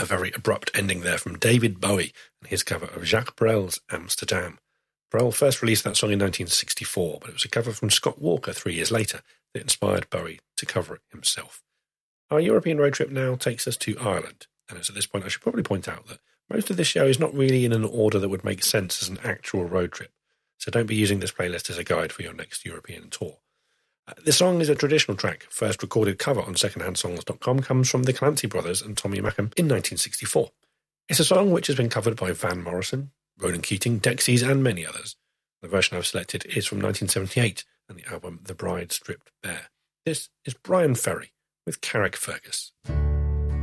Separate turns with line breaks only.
A very abrupt ending there from David Bowie and his cover of Jacques Brel's Amsterdam. Brel first released that song in 1964, but it was a cover from Scott Walker 3 years later that inspired Bowie to cover it himself. Our European road trip now takes us to Ireland, and it's at this point I should probably point out that most of this show is not really in an order that would make sense as an actual road trip, so don't be using this playlist as a guide for your next European tour. This song is a traditional track. First recorded cover on secondhandsongs.com comes from the Clancy Brothers and Tommy Mackem in 1964. It's a song which has been covered by Van Morrison, Ronan Keating, Dexys and many others. The version I've selected is from 1978 and the album The Bride Stripped Bare. This is Brian Ferry with Carrick Fergus.